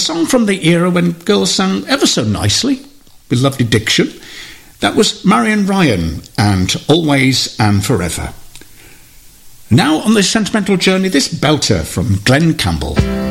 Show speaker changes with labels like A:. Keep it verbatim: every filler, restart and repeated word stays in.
A: song from the era when girls sang ever so nicely, with lovely diction. That was Marion Ryan and Always and Forever. Now on this sentimental journey, this belter from Glenn Campbell.